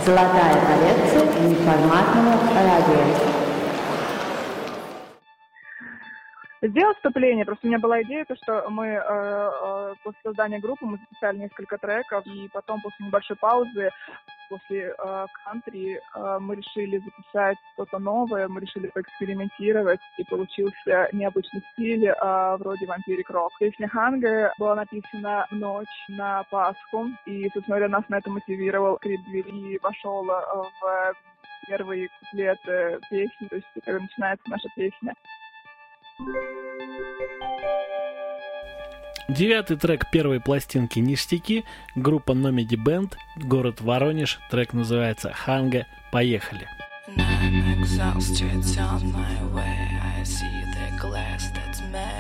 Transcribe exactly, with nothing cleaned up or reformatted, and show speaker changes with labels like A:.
A: Золотая коллекция неформатного радио.
B: Сделать вступление, просто у меня была идея, то, что мы э, э, после создания группы мы записали несколько треков, и потом после небольшой паузы, после э, кантри, э, мы решили записать что-то новое, мы решили поэкспериментировать, и получился необычный стиль, э, вроде вампирик рок. Песня «Ханга» была написана в ночь на Пасху, и, собственно говоря, нас на это мотивировал крик двери, вошел э, в первый куплет э, песни, то есть когда начинается наша песня.
C: Девятый трек первой пластинки «Ништяки», группа Номеди Бенд, город Воронеж, трек называется «Ханга». Поехали!
D: And I'm exhausted on my way. I see